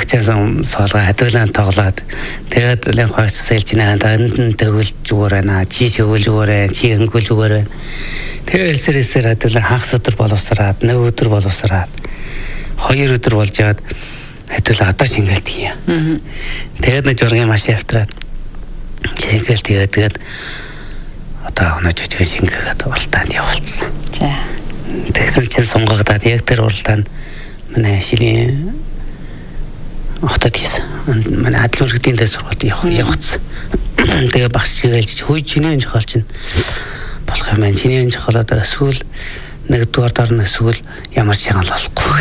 хачаасан соолгоо хадгалан тоглоод тэгээд лэн хойш сэлж наа энд тэгвэл зүгээр байна. Чи тэгвэл зүгээр байна. Чи өнгөл зүгээр байна. Тэгээд сэрсэр хадгалан хагас өдөр боловсраад нэг өдөр боловсраад 2 өдөр болж яад хадгалан одоо шингээл тгийе. Тэгээд нэг жургийн машин автраад шингээл тэгээд одоо онож очиж шингээгээд уралдаанд явуулсан. За. Тэгсэн чинь сунгагдаад яг тэр уралдаанд манай шилийн хотод хийсэн. Манай адлын иргэдийн дэс сургалт явагдсан. Тэгээ багш чигэлж хүй чиний жохол чинь болох юм байна. Чиний жохолоод эсвэл нэгдүгээр дарна эсвэл ямар ч шагнал болохгүй.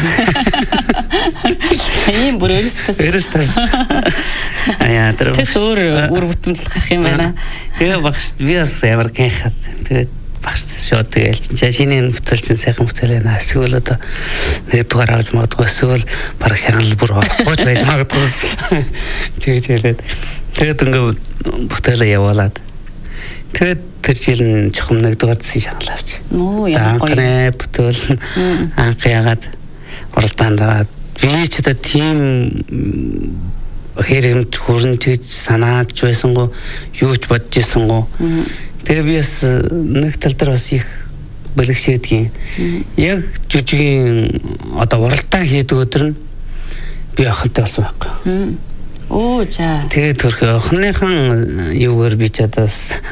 Ийм бүр Эрстэс. Аяа тэр өөр бүтэмжлэл гарах юм байна. Тэгээ багш би бас ямар гэнхад тэгээ багш шууд тэгээл чиний бүтэл чинь сайхан бүтэл байна. Эсвэл одоо нэгдүгээр авч магадгүй эсвэл бараг шагнал бүр болохгүй ч байж магадгүй. Тэгэж хэлээд тэгээд ингээ бүтээлээ явуулаад тэгээд тэр жил нь чухам нэгдүгээр дэсийн шагнал авч. Ямар гоё. Бүтэл анх ягаад уралдаанд дараад би ч одоо тийм хэрэмж хүрэн тэгж санаад ч байсангүй юу ч бодож ирсэнгүй. Тэгээ би бас нэг тал дээр бас их бэлгшээдгийн. Яг жүжигийн одоо уралдаан хийдэг өдөр нь би охинтой болсон байхгүй. За. Тэгээд төрхөө охиныхан юугаар би ч одоо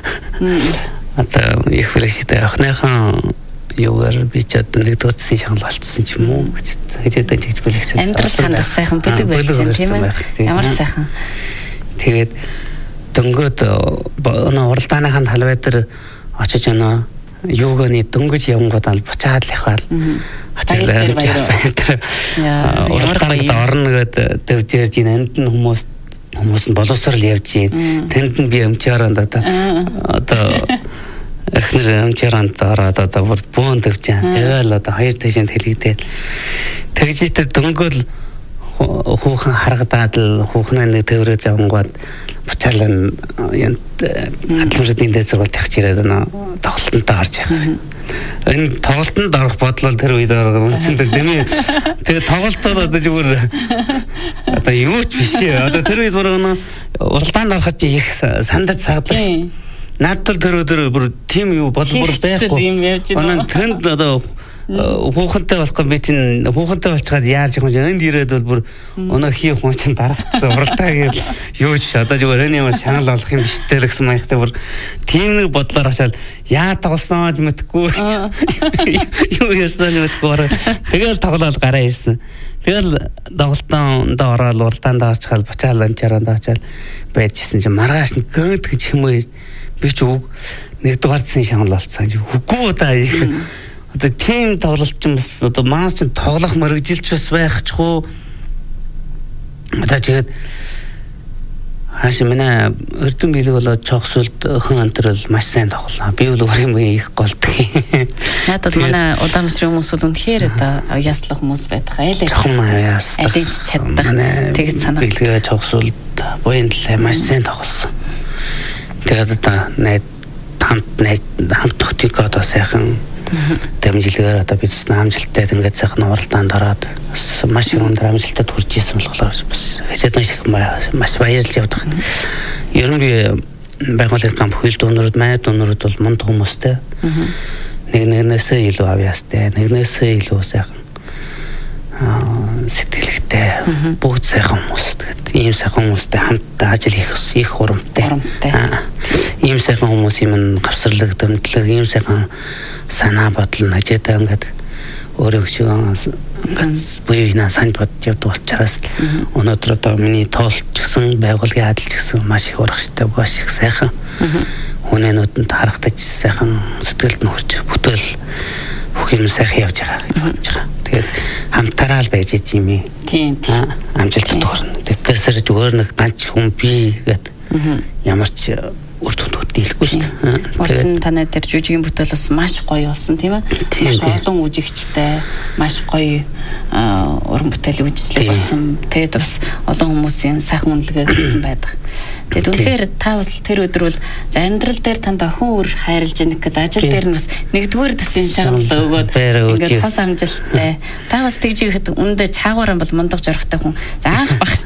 их бэлгшээтэй охиныхан юугаар би ч одоо нэгдүгээр дэсийн шагнал болцсон ч юм уу гэж одоо тэгж бэлгсэн. Амьдрал сандас сайхан бэлэг барьж юм тийм ээ. Ямар сайхан. Тэгээд дөнгөд уралдааныхаа талбай дээр очиж юуганы дөнгөж явангууд ал буцаад лихвал очиж баяр. Уралдаанд орно гэдэг дэвжэрж энд нь хүмүүс нь боловсрал явж гин. Тэнд нь би өмчөөрөнд одоо эхнэр өмчөөрөнд ороод одоо бүүн дэвж гин. Тэгэл одоо хоёр тишэнд хэлэгдээд тэгж тэр дөнгөөл хүүхэн харагдаад л хүүхнээ нэг төврөө завангууд буцаалan адлын дэс сургалт авч ирээд тоглолтод орж байгаа. Энэ тоглолтод орох бодлол тэр үед үнцэнтэй дэмий. Тэгээ тоглолтод одоо зүгээр одоо юу ч биш. Одоо тэр үед уралдаанд ороход их сандаж сагдаг шүү. Надад тэр өдөр бүр тим юу болов бүр байхгүй. Тэнд одоо хүүхэнтэй болохгүй би чинь хүүхэнтэй болчиход яаж юм энд ирээд бол бүр өнөө хийх хүн чинь дараацсан уралдаа гэвэл юу ч одоо зүгээр энэ ямар шанал олох юм биш дээ гэсэн маягтай бүр тийм нэг бодлоор хашаал яа тоглосноо ч мэдгүй юу ярьснаа мэдгүй тэгэл тоглоод гараа ирсэн. Тэгэл тоглолтонд ороод уралдаанд орчихвол буцаал амчаараа очиад байжсэн чинь маргааш нь гэнт гэж юм уу би ч үг нэгдүгээр дэсийн шагнал болцсон үгүй удаа их одоо тийм тоглолт ч юм бас одоо маань ч тоглох мөрөгжилч бас байхчгүй одоо тэгээд хааш манай өрдөн билэг болоод чогсолд хэн антрал маш сайн тоглоо. Би бол өөр юм их голддог. Надад манай удаамсрын хүмүүс бол үнэхээр одоо яслах хүмүүс байдаг. Алиж чаддаг. Тэгж санаа. Билгээ чогсолд буянлаа маш сайн тоглосон. Тэгээд одоо хамт тогтыг одоо сайхан дамжилгаар одоо бид амжилттай ингээд сайхан уралдаанд ороод маш их өндөр амжилтад хүрч ирсэн болохоор бас хэсэд маш баярлж явдаг. Ер нь би байгууллагын гам бүхэл дүүнрүүд бол мунд хүмүүстэй. Нэгнээсээ илүү авьяастай, нэгнээсээ илүү сайхан сэтгэлэгтэй бүгд сайхан хүмүүс. Тэгээд ийм сайхан хүмүүстэй хамт ажил хийх хурамтай. Ийм сайхан хүмүүс юм гавсарлаг дэмтлэг ийм сайхан санаа бодол нажидаа ингээд өөрөө шиг ингээд буйна санд бодож явдаг учраас өнөөдөр одоо миний тоолч гэсэн байгууллагын адилч гэсэн маш их урагштай маш их сайхан хүнэнүүдэнд харагдаж сайхан сэтгэлд нь хүрч бүтээл бүх юм сайхан явж байгаа гэж бодож байгаа. Тэгээд хамтараа л байж ийм юм. Тийм. Амжилтад хүрнэ. Тэгээс зүгээр нэг ганц хүн би гэдэг ямар ч үр дүнд дийлэхгүй шүү дээ. Орчин танай дээр жүжигийн бүтээл бас маш гоё болсон тийм ээ. Маш олон үжигчтэй, маш гоё уран бүтээл үйлчлэг болсон. Тэгээд бас олон хүмүүсийн сайхан үнэлгээ хийсэн байдаг. Тэгээд үнэхээр та бас тэр өдөр бол амьдрал дээр танд охин үр хайрлж яах гэдэг ажил дээр нь бас нэгдүгээр дэсийн шагнал өгөөд ингээд хос амжилттай. Та бас тэгж ихэд үндэ чаагаараа бол мундаг зоригтой хүн. За анх багш